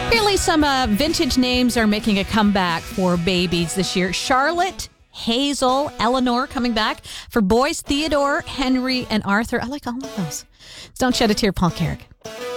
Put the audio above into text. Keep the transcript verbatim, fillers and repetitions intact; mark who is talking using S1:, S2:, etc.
S1: Apparently, some uh, vintage names are making a comeback for babies this year. Charlotte, Hazel, Eleanor coming back. For boys, Theodore, Henry, and Arthur. I like all of those. Don't shed a tear, Paul Carrick.